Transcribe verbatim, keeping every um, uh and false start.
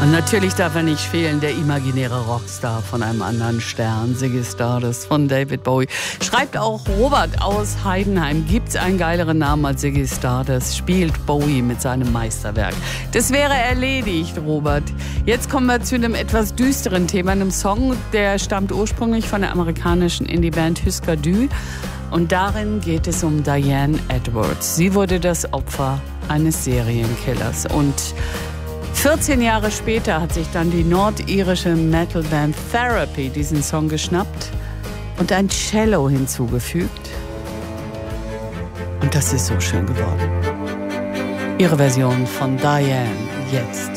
Und natürlich darf er nicht fehlen, der imaginäre Rockstar von einem anderen Stern, Ziggy Stardust von David Bowie. Schreibt auch Robert aus Heidenheim, gibt's einen geileren Namen als Ziggy Stardust, spielt Bowie mit seinem Meisterwerk. Das wäre erledigt, Robert. Jetzt kommen wir zu einem etwas düsteren Thema, einem Song, der stammt ursprünglich von der amerikanischen Indie-Band Husker Du. Und darin geht es um Diane Edwards. Sie wurde das Opfer eines Serienkillers. Und vierzehn Jahre später hat sich dann die nordirische Metalband Therapy diesen Song geschnappt und ein Cello hinzugefügt. Und das ist so schön geworden. Ihre Version von Diane jetzt.